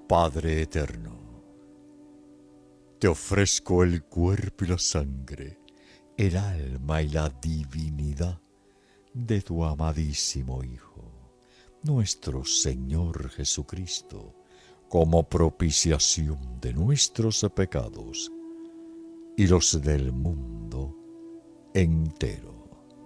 Padre eterno, te ofrezco el cuerpo y la sangre, el alma y la divinidad de tu amadísimo Hijo, nuestro Señor Jesucristo, como propiciación de nuestros pecados y los del mundo entero.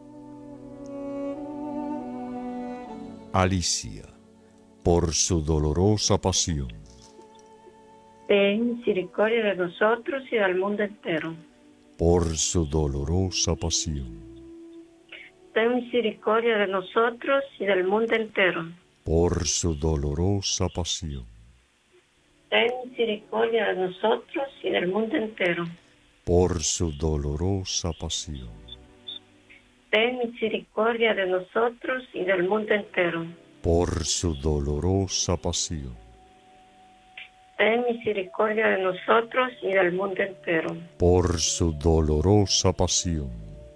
Alicia, por su dolorosa pasión, ten misericordia de nosotros y del mundo entero. por su dolorosa pasión, Ten misericordia de nosotros y del mundo entero. por su dolorosa pasión, Ten misericordia de nosotros y del mundo entero. por su dolorosa pasión, Ten misericordia de nosotros y del mundo entero. por su dolorosa pasión, Ten misericordia de nosotros y del mundo entero. por su dolorosa pasión,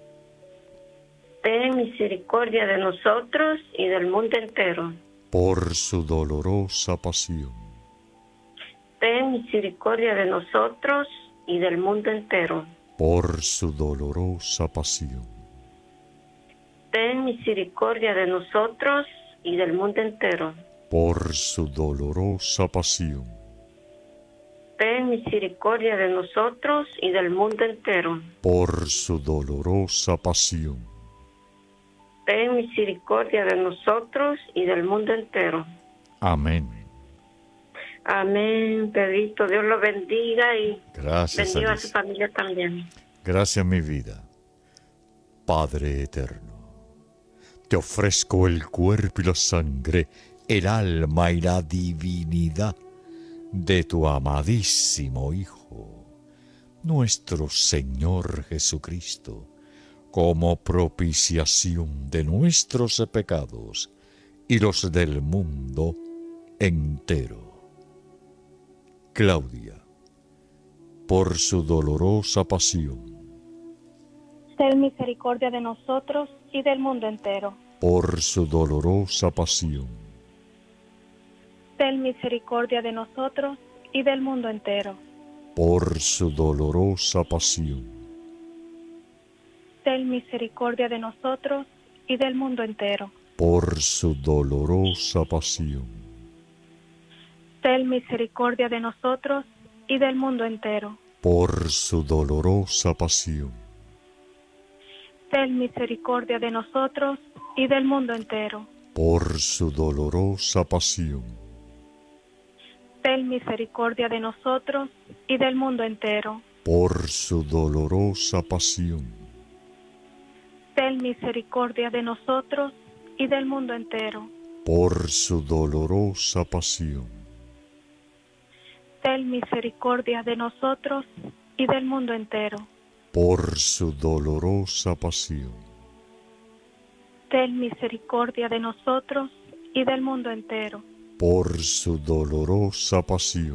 Ten misericordia de nosotros y del mundo entero. por su dolorosa pasión, Ten misericordia de nosotros y del mundo entero. por su dolorosa pasión, Ten misericordia de nosotros y del mundo entero. por su dolorosa pasión, Ten misericordia de nosotros y del mundo entero. por su dolorosa pasión, Ten misericordia de nosotros y del mundo entero. amén. Amén, Pedrito. Dios lo bendiga y Gracias, bendiga a su Alicia. familia también. Gracias, mi vida. Padre eterno, te ofrezco el cuerpo y la sangre, el alma y la divinidad de tu amadísimo Hijo, nuestro Señor Jesucristo, como propiciación de nuestros pecados y los del mundo entero. Claudia, por su dolorosa pasión, Ten misericordia de nosotros y del mundo entero. por su dolorosa pasión, Ten misericordia de nosotros y del mundo entero. por su dolorosa pasión, Ten misericordia de nosotros y del mundo entero. por su dolorosa pasión, Ten misericordia de nosotros y del mundo entero. por su dolorosa pasión, Ten misericordia de nosotros y del mundo entero. por su dolorosa pasión, Ten misericordia de nosotros y del mundo entero. por su dolorosa pasión, Ten misericordia de nosotros y del mundo entero. por su dolorosa pasión, Ten misericordia de nosotros y del mundo entero. por su dolorosa pasión, Ten misericordia de nosotros y del mundo entero. por su dolorosa pasión,